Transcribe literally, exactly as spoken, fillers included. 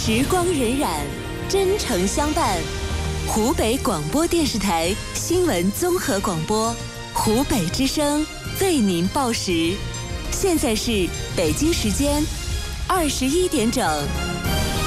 时光荏苒，真诚相伴。湖北广播电视台新闻综合广播，湖北之声为您报时。现在是北京时间二十一点整。